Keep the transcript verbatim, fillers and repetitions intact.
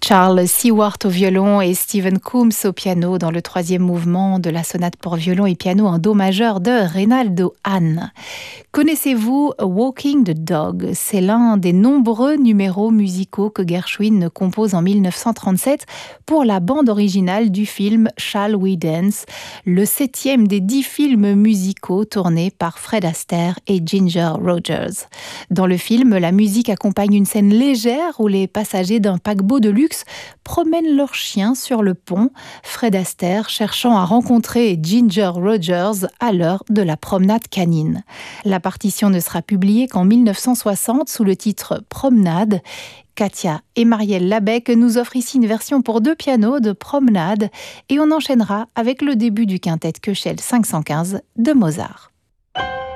Charles Seward au violon et Stephen Coombs au piano dans le troisième mouvement de la sonate pour violon et piano en do majeur de Reynaldo Hahn. Connaissez-vous Walking the Dog? C'est l'un des nombreux numéros musicaux que Gershwin compose en mille neuf cent trente-sept pour la bande originale du film Shall We Dance, le septième des dix films musicaux tournés par Fred Astaire et Ginger Rogers. Dans le film, la musique accompagne une scène légère où les passagers d'un paquebot de luxe promènent leurs chiens sur le pont, Fred Astaire cherchant à rencontrer Ginger Rogers à l'heure de la promenade canine. La partition ne sera publiée qu'en mille neuf cent soixante sous le titre Promenade. Katia et Marielle Labec nous offrent ici une version pour deux pianos de Promenade et on enchaînera avec le début du quintet Köchel cinq cent quinze de Mozart.